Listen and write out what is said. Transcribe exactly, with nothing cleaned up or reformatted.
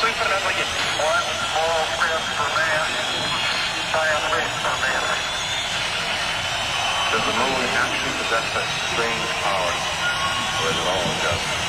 One small step for man, giant leap for man. Does the moon actually possess such strange power, or is it all just